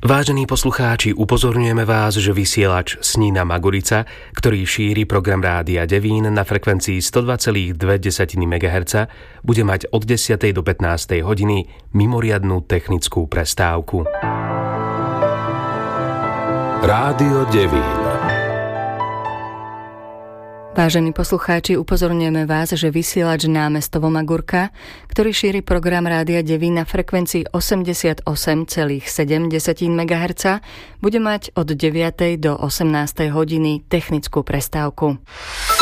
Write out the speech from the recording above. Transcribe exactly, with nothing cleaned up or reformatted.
Vážení poslucháči, upozorňujeme vás, že vysielač Snina Magurica, ktorý šíri program Rádia Devín na frekvencii sto dva celé dve megahertza, bude mať od desiatej do pätnástej hodiny mimoriadnu technickú prestávku. Rádio Devín. Vážení poslucháči, upozorňujeme vás, že vysielač Námestovo Magurka, ktorý šíri program Rádia Devín na frekvencii osemdesiatosem celá sedem megahertza, bude mať od deviatej do osemnástej hodiny technickú prestávku.